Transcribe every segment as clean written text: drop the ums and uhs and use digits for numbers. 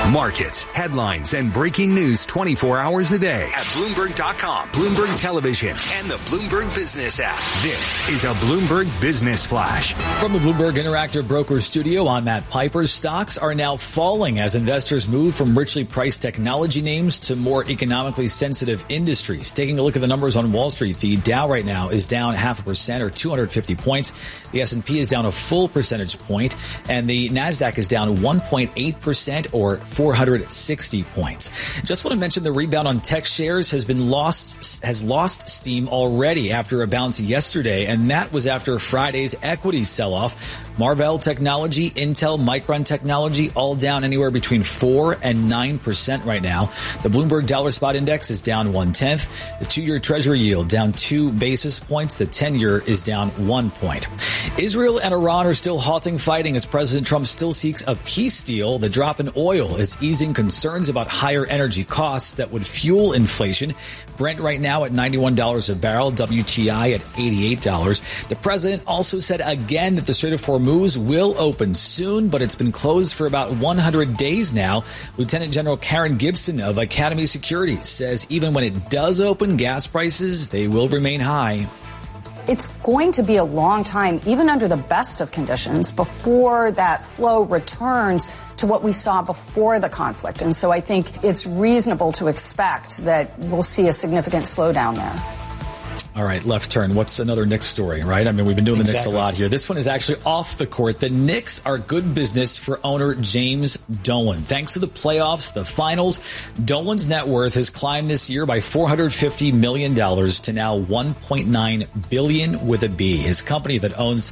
Markets, headlines, and breaking news 24 hours a day at Bloomberg.com, Bloomberg Television, and the Bloomberg Business app. This is a Bloomberg Business Flash. From the Bloomberg Interactive Broker Studio, I'm Matt Piper. Stocks are now falling as investors move from richly priced technology names to more economically sensitive industries. Taking a look at the numbers on Wall Street, the Dow right now is down 0.5% or 250 points. The S&P is down a full percentage point, and the NASDAQ is down 1.8% or 460 points. Just want to mention the rebound on tech shares has lost steam already after a bounce yesterday, and that was after Friday's equity sell-off. Marvell Technology, Intel, Micron Technology, all down anywhere between 4 and 9% right now. The Bloomberg Dollar Spot Index is down 0.1. The 2-year Treasury yield down 2 basis points. The 10-year is down 1 point. Israel and Iran are still halting fighting as President Trump still seeks a peace deal. The drop in oil is easing concerns about higher energy costs that would fuel inflation. Brent right now at $91 a barrel, WTI at $88. The president also said again that the Strait of Hormuz will open soon, but it's been closed for about 100 days now. Lieutenant General Karen Gibson of Academy Securities says even when it does open, gas prices, they will remain high. It's going to be a long time, even under the best of conditions, before that flow returns to what we saw before the conflict. And so I think it's reasonable to expect that we'll see a significant slowdown there. All right, left turn. What's another Knicks story, right? I mean, we've been doing the Knicks a lot here. This one is actually off the court. The Knicks are good business for owner James Dolan. Thanks to the playoffs, the finals, Dolan's net worth has climbed this year by $450 million to now $1.9 billion with a B. His company that owns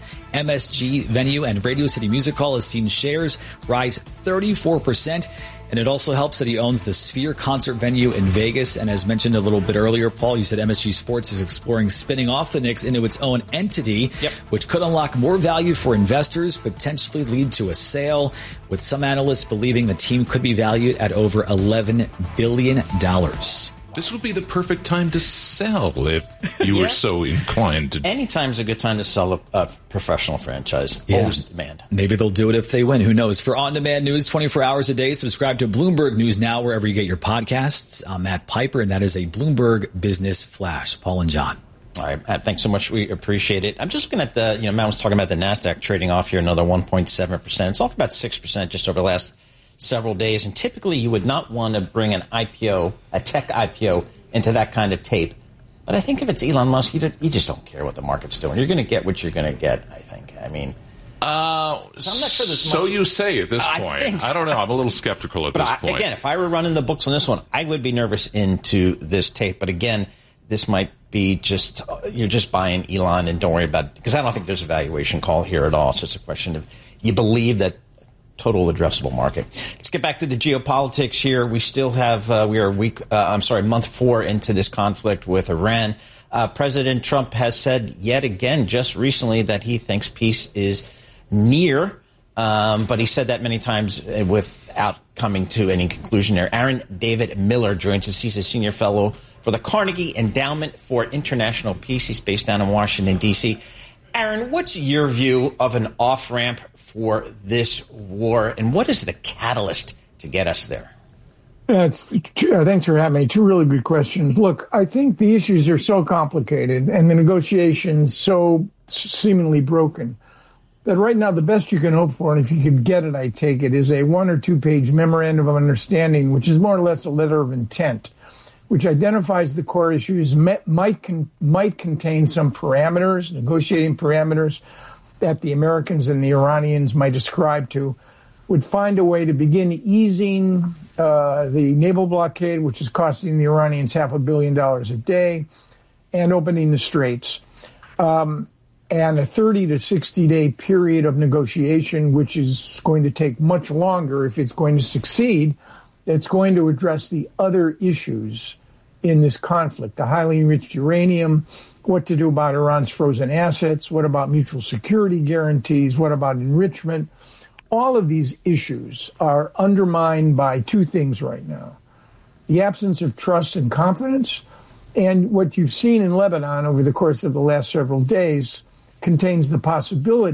MSG Venue and Radio City Music Hall has seen shares rise 34%. And it also helps that he owns the Sphere concert venue in Vegas. And as mentioned a little bit earlier, Paul, you said MSG Sports is exploring spinning off the Knicks into its own entity, which could unlock more value for investors, potentially lead to a sale, with some analysts believing the team could be valued at over $11 billion. This would be the perfect time to sell if you were so inclined to. Anytime's a good time to sell a professional franchise. Always demand. Maybe they'll do it if they win. Who knows? For on-demand news 24 hours a day, subscribe to Bloomberg News Now wherever you get your podcasts. I'm Matt Piper, and that is a Bloomberg Business Flash. Paul and John. All right, Matt, thanks so much. We appreciate it. I'm just looking at Matt was talking about the NASDAQ trading off here another 1.7%. It's off about 6% just over the last several days, and typically you would not want to bring an IPO, a tech IPO, into that kind of tape. But I think if it's Elon Musk, you just don't care what the market's doing. You're going to get what you're going to get, I think. I mean, so I'm not sure so you say at this point. I don't know. I'm a little skeptical at this point. Again, if I were running the books on this one, I would be nervous into this tape. But again, this might be you're just buying Elon and don't worry about it, because I don't think there's a valuation call here at all. So it's a question of you believe that total addressable market. Let's get back to the geopolitics here. We still have, month 4 into this conflict with Iran. President Trump has said yet again just recently that he thinks peace is near, but he said that many times without coming to any conclusion there. Aaron David Miller joins us. He's a senior fellow for the Carnegie Endowment for International Peace. He's based down in Washington, D.C. Aaron, what's your view of an off-ramp for this war, and what is the catalyst to get us there? Thanks for having me. 2 really good questions. Look, I think the issues are so complicated and the negotiations so seemingly broken that right now the best you can hope for, and if you could get it, I take it, is a 1 or 2 page memorandum of understanding, which is more or less a letter of intent, which identifies the core issues, might contain some parameters, negotiating parameters, that the Americans and the Iranians might ascribe to, would find a way to begin easing the naval blockade, which is costing the Iranians $500 million a day, and opening the straits. And a 30 to 60-day period of negotiation, which is going to take much longer if it's going to succeed. It's going to address the other issues in this conflict, the highly enriched uranium, what to do about Iran's frozen assets, what about mutual security guarantees, what about enrichment. All of these issues are undermined by 2 things right now: the absence of trust and confidence, and what you've seen in Lebanon over the course of the last several days contains the possibility